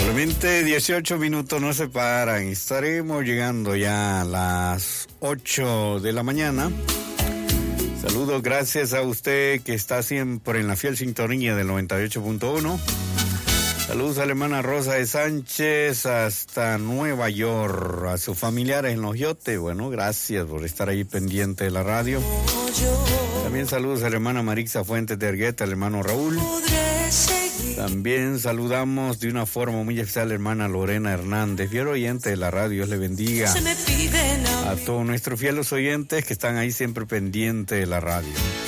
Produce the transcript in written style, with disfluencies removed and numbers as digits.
Solamente 18 minutos nos separan. Estaremos llegando ya a las 8 de la mañana. Saludos, gracias a usted que está siempre en la fiel sintonía del 98.1. Saludos a la hermana Rosa de Sánchez hasta Nueva York, a sus familiares en Los Yotes. Bueno, gracias por estar ahí pendiente de la radio. También saludos a la hermana Marixa Fuentes de Argueta, al hermano Raúl. También saludamos de una forma muy especial a la hermana Lorena Hernández, fiel oyente de la radio. Dios le bendiga a todos nuestros fieles oyentes que están ahí siempre pendientes de la radio.